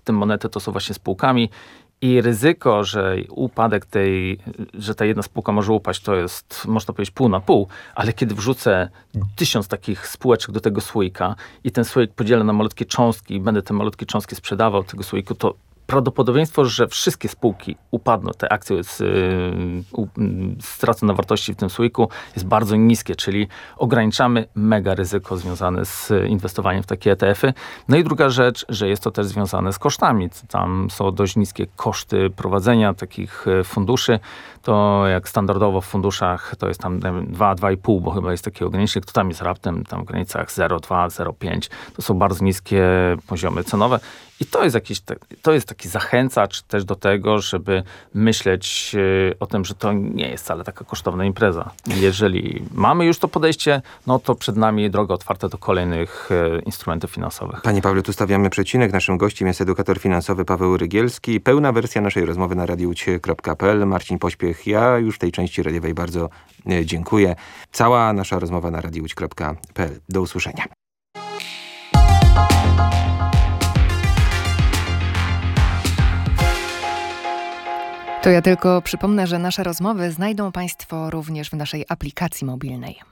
tym monety to są właśnie spółkami. I ryzyko, że upadek że ta jedna spółka może upaść, to jest, można powiedzieć, pół na pół, ale kiedy wrzucę 1000 takich spółeczek do tego słoika i ten słoik podzielę na malutkie cząstki i będę te malutkie cząstki sprzedawał tego słoiku, to prawdopodobieństwo, że wszystkie spółki upadną, te akcje stracą na wartości w tym słoiku, jest bardzo niskie, czyli ograniczamy mega ryzyko związane z inwestowaniem w takie ETF-y. No i druga rzecz, że jest to też związane z kosztami. Tam są dość niskie koszty prowadzenia takich funduszy. To jak standardowo w funduszach to jest tam 2,5, bo chyba jest taki ogranicznik, to tam jest raptem tam w granicach 0,2, 0,5. To są bardzo niskie poziomy cenowe. I to jest taki zachęcacz też do tego, żeby myśleć o tym, że to nie jest wcale taka kosztowna impreza. Jeżeli mamy już to podejście, no to przed nami droga otwarta do kolejnych instrumentów finansowych. Panie Pawle, tu stawiamy przecinek. Naszym gościem jest edukator finansowy Paweł Rygielski. Pełna wersja naszej rozmowy na radiowodź.pl. Marcin Pośpiech. Ja już w tej części radiowej bardzo dziękuję. Cała nasza rozmowa na radiowodź.pl. Do usłyszenia. To ja tylko przypomnę, że nasze rozmowy znajdą Państwo również w naszej aplikacji mobilnej.